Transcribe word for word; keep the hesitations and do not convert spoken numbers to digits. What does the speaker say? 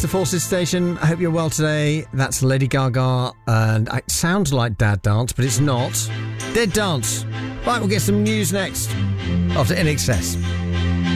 the Forces Station. I hope you're well today. That's Lady Gaga, and it sounds like Dad Dance, but it's not. Dead Dance. Right, we'll get some news next after I N X S.